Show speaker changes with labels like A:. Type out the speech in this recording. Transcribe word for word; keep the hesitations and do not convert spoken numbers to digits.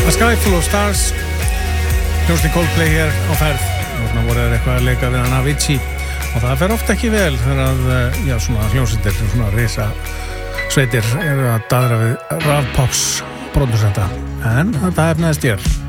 A: A Sky Full of Stars, hljómsveitin Coldplay hér á ferð. Þarna voru þeir eitthvað að leika við hann Avicii og það fer ofta ekki vel þegar að, já, svona hljómsveitir, svona risa sveitir eru að daðra við rafpops pródusenta. En þetta hefnaðist hér.